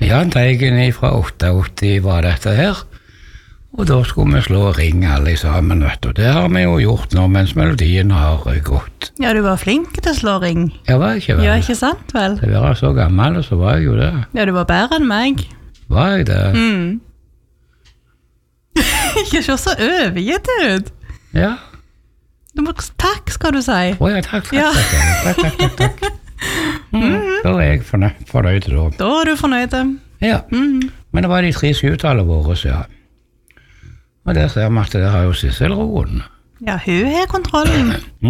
Jan Teigen fra 88 var dette her, og da skulle vi slå ring alle sammen, vet du. Det har vi jo gjort nå, mens melodien har gått. Ja, du var flink til å slå ring. Jeg var ikke vel. Ja, ikke sant vel? Jeg var så gammel, så var jeg jo det. Ja, du var bedre enn meg. Var jeg det? Ikke så overgitt ut. Ja. Takk, skal du si. Ja, takk. Takk. Da er jeg fornøyd da. Da er du fornøyd. Ja, men det var de 3 7-tallet våre, så ja. Og der ser vi at det har jo Sissel roen. Ja, hun har kontrollen.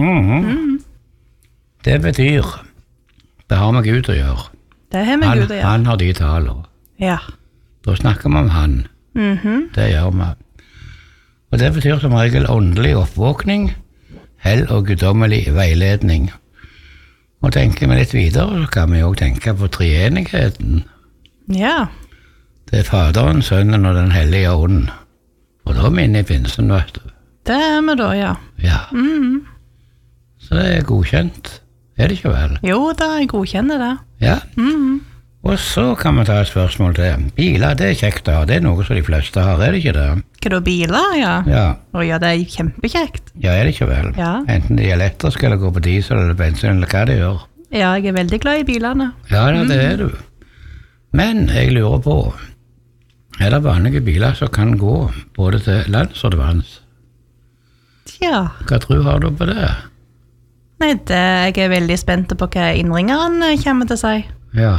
Det betyr, det har med Gud å gjøre. Det har med Gud å gjøre. Han har de taler. Ja. Da snakker vi om han. Det gjør vi. Og det betyr som regel åndelig oppvåkning, hell og guddommelig veiledning. Og tenker vi litt videre, så kan vi jo tenke på treenigheten. Ja. Det er Faderen, Sønnen og Den hellige ånd. Og da er vi inne i pinsen, vet du. Det er vi da, ja. Ja. Så det er godkjent. Er det ikke vel? Jo, da jeg godkjenner det. Ja. Og så kan vi ta et spørsmål til. Biler, det er kjekt da. Det er noe som de fleste har, er det ikke det? Hva da, biler, ja? Ja. Ja, det er kjempekjekt. Ja, er det ikke vel? Ja. Enten de er elektriske eller går på diesel eller bensin eller hva de gjør. Ja, jeg er veldig glad i bilene. Ja, det er du. Men jeg lurer på, er det vanlige biler som kan gå både til lands og til vanns? Ja. Hva tror har du på det? Nei, jeg er veldig spent på hva innringeren kommer til å si. Ja.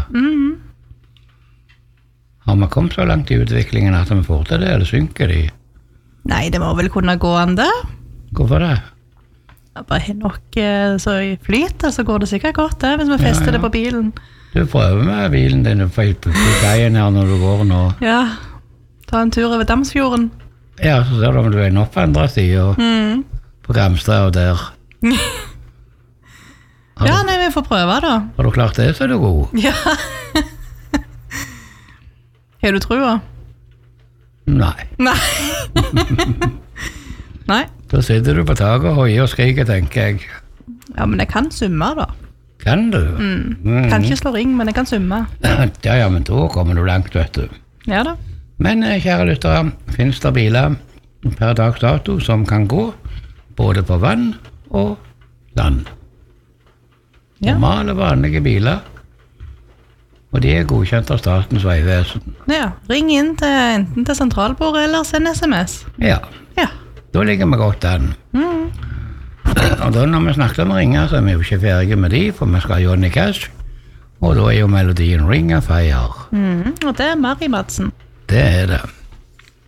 Har vi kommet så langt i utviklingen at vi får til det, eller synker de? Nei, det må vel kunne gå an det. Hvorfor det? Det er bare nok så i flyt, så går det sikkert godt det, hvis vi fester det på bilen. Du prøver med bilen din på veien her når du går nå. Ja, ta en tur over Damsfjorden. Ja, så ser du om du er opp på andre siden, på Gramstad og der. Ja, nei, vi får prøve da. Har du klart det, så er du god. Ja. Har du trua? Nei. Nei. Nei. Da sitter du på taket og hoier og skriker, tenker jeg. Ja, men jeg kan summe da. Kan du? Kan ikke slå ring, men jeg kan summe. Ja, men da kommer du langt, vet du. Ja da. Men kjære lyttere, finnes det biler per dags dato som kan gå både på vann og land? Ja. Normale, vanlige biler, og de er godkjent av Statens vegvesen. Ja, ring inn til enten til sentralbordet eller send SMS. Ja, Ja. da ligger vi godt an. Og da når vi snakker om ringer, så er vi jo ikke ferdige med de, for vi skal ha Johnny Cash, og da er jo melodien Ring of Fire. Og det er Mari Madsen. Det er det.